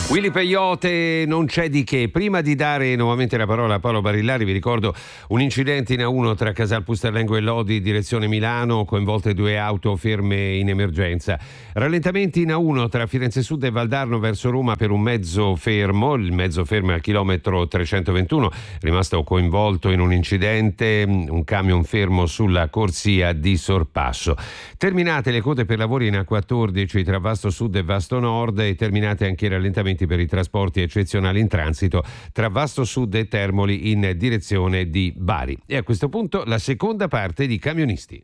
Willy Peyote, non c'è di che. Prima di dare nuovamente la parola a Paolo Barillari, vi ricordo un incidente in A1 tra Casal Pusterlengo e Lodi, direzione Milano, coinvolte 2 auto ferme in emergenza. Rallentamenti in A1 tra Firenze Sud e Valdarno verso Roma per un mezzo fermo. Il mezzo fermo è al chilometro 321, rimasto coinvolto in un incidente un camion fermo sulla corsia di sorpasso. Terminate le code per lavori in A14 tra Vasto Sud e Vasto Nord e terminate anche i rallentamenti per i trasporti eccezionali in transito tra Vasto Sud e Termoli in direzione di Bari. E a questo punto la seconda parte di Camionisti.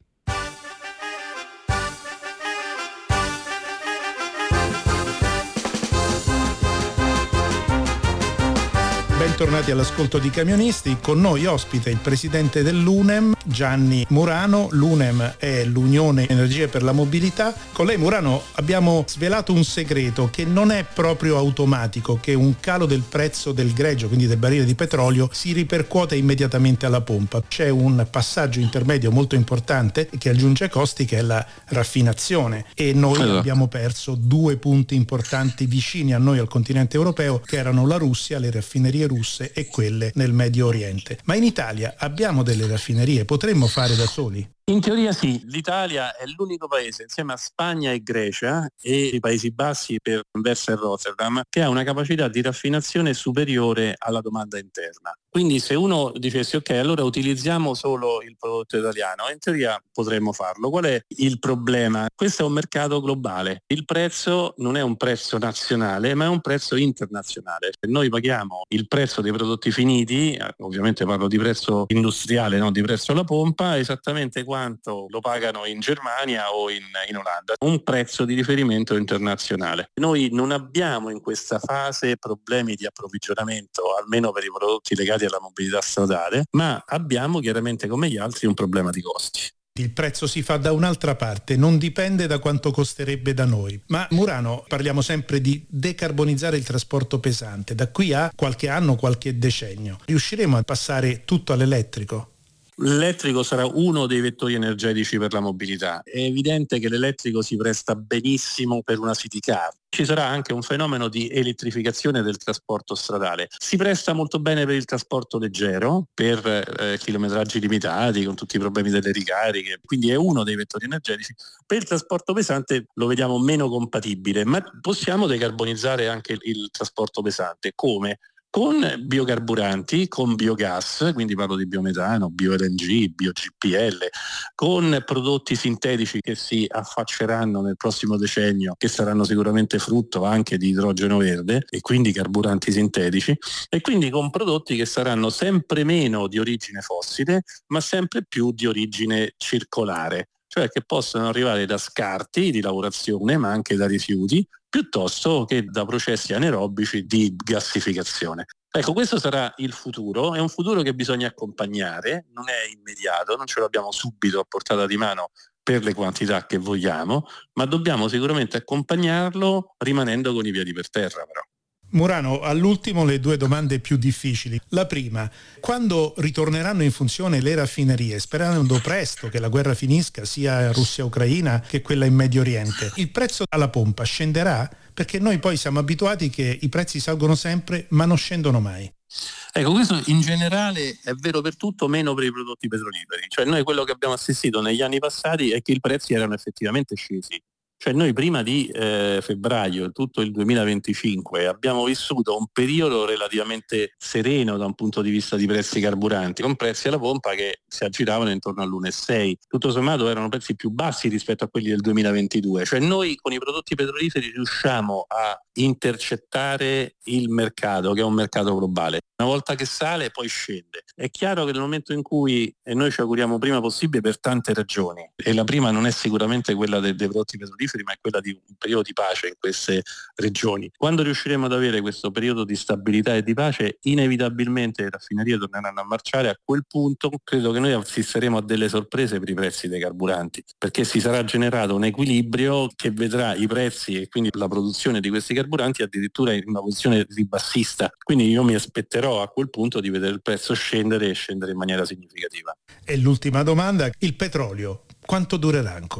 Bentornati all'ascolto di Camionisti. Con noi ospite il presidente dell'UNEM, Gianni Murano. L'UNEM è l'Unione Energie per la Mobilità. Con lei, Murano, abbiamo svelato un segreto che non è proprio automatico, che un calo del prezzo del greggio, quindi del barile di petrolio, si ripercuote immediatamente alla pompa. C'è un passaggio intermedio molto importante che aggiunge costi, che è la raffinazione, e noi abbiamo perso 2 punti importanti vicini a noi al continente europeo, che erano la Russia, le raffinerie russe e quelle nel Medio Oriente. Ma in Italia abbiamo delle raffinerie, potremmo fare da soli? In teoria sì, l'Italia è l'unico paese insieme a Spagna e Grecia e i Paesi Bassi per Anversa e Rotterdam che ha una capacità di raffinazione superiore alla domanda interna. Quindi se uno dicesse ok, allora utilizziamo solo il prodotto italiano, in teoria potremmo farlo. Qual è il problema? Questo è un mercato globale. Il prezzo non è un prezzo nazionale, ma è un prezzo internazionale. Noi paghiamo il prezzo dei prodotti finiti, ovviamente parlo di prezzo industriale, non di prezzo alla pompa, esattamente quanto lo pagano in Germania o in Olanda, un prezzo di riferimento internazionale. Noi non abbiamo in questa fase problemi di approvvigionamento, almeno per i prodotti legati alla mobilità stradale, ma abbiamo chiaramente come gli altri un problema di costi. Il prezzo si fa da un'altra parte, non dipende da quanto costerebbe da noi. Ma Murano, parliamo sempre di decarbonizzare il trasporto pesante. Da qui a qualche anno, qualche decennio, riusciremo a passare tutto all'elettrico? L'elettrico sarà uno dei vettori energetici per la mobilità. È evidente che l'elettrico si presta benissimo per una city car. Ci sarà anche un fenomeno di elettrificazione del trasporto stradale. Si presta molto bene per il trasporto leggero, per chilometraggi limitati, con tutti i problemi delle ricariche, quindi è uno dei vettori energetici. Per il trasporto pesante lo vediamo meno compatibile, ma possiamo decarbonizzare anche il trasporto pesante. Come? Con biocarburanti, con biogas, quindi parlo di biometano, bio-LNG, bio-GPL, con prodotti sintetici che si affacceranno nel prossimo decennio, che saranno sicuramente frutto anche di idrogeno verde e quindi carburanti sintetici, e quindi con prodotti che saranno sempre meno di origine fossile, ma sempre più di origine circolare, cioè che possono arrivare da scarti di lavorazione, ma anche da rifiuti, piuttosto che da processi anaerobici di gassificazione. Ecco, questo sarà il futuro, è un futuro che bisogna accompagnare, non è immediato, non ce l'abbiamo subito a portata di mano per le quantità che vogliamo, ma dobbiamo sicuramente accompagnarlo rimanendo con i piedi per terra però. Murano, all'ultimo le 2 domande più difficili. La prima, quando ritorneranno in funzione le raffinerie, sperando presto che la guerra finisca, sia Russia-Ucraina che quella in Medio Oriente, il prezzo alla pompa scenderà? Perché noi poi siamo abituati che i prezzi salgono sempre ma non scendono mai. Ecco, questo in generale è vero per tutto, meno per i prodotti petroliferi. Cioè noi quello che abbiamo assistito negli anni passati è che i prezzi erano effettivamente scesi. Cioè noi prima di febbraio, tutto il 2025, abbiamo vissuto un periodo relativamente sereno da un punto di vista di prezzi carburanti, con prezzi alla pompa che si aggiravano intorno all'1,6. Tutto sommato erano prezzi più bassi rispetto a quelli del 2022. Cioè noi con i prodotti petroliferi riusciamo a intercettare il mercato, che è un mercato globale. Una volta che sale poi scende. È chiaro che nel momento in cui, e noi ci auguriamo prima possibile per tante ragioni, e la prima non è sicuramente quella dei prodotti petroliferi, ma è quella di un periodo di pace in queste regioni. Quando riusciremo ad avere questo periodo di stabilità e di pace, inevitabilmente le raffinerie torneranno a marciare. A quel punto credo che noi assisteremo a delle sorprese per i prezzi dei carburanti, perché si sarà generato un equilibrio che vedrà i prezzi e quindi la produzione di questi carburanti addirittura in una posizione ribassista. Quindi io mi aspetterò a quel punto di vedere il prezzo scendere e scendere in maniera significativa. E l'ultima domanda, il petrolio quanto durerà ancora?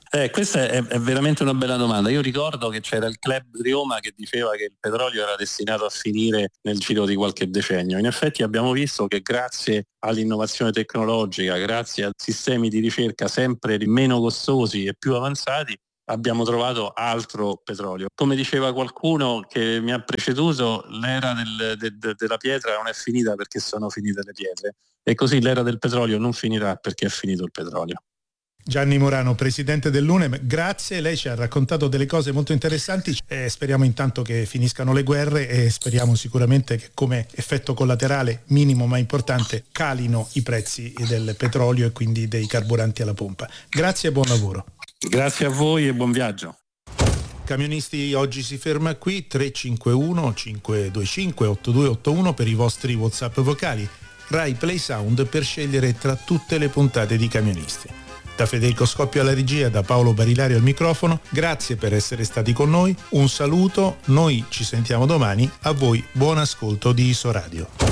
Questa è veramente una bella domanda. Io ricordo che c'era il club di Roma che diceva che il petrolio era destinato a finire nel giro di qualche decennio. In effetti abbiamo visto che grazie all'innovazione tecnologica, grazie a sistemi di ricerca sempre meno costosi e più avanzati, abbiamo trovato altro petrolio. Come diceva qualcuno che mi ha preceduto, l'era della pietra non è finita perché sono finite le pietre, e così l'era del petrolio non finirà perché è finito il petrolio. Gianni Murano, presidente dell'UNEM, grazie, lei ci ha raccontato delle cose molto interessanti e speriamo intanto che finiscano le guerre e speriamo sicuramente che come effetto collaterale minimo ma importante calino i prezzi del petrolio e quindi dei carburanti alla pompa. Grazie e buon lavoro. Grazie a voi e buon viaggio. Camionisti oggi si ferma qui, 351 525 8281 per i vostri WhatsApp vocali, Rai Play Sound per scegliere tra tutte le puntate di Camionisti. Da Federico Scoppio alla regia, da Paolo Barilario al microfono, grazie per essere stati con noi, un saluto, noi ci sentiamo domani, a voi buon ascolto di Isoradio.